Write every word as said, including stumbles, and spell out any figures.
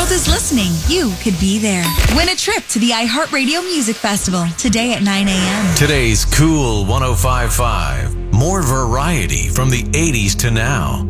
world is listening, you could be there. Win a trip to the iHeartRadio Music Festival today at nine a.m. Today's Cool one oh five point five. More variety from the eighties to now.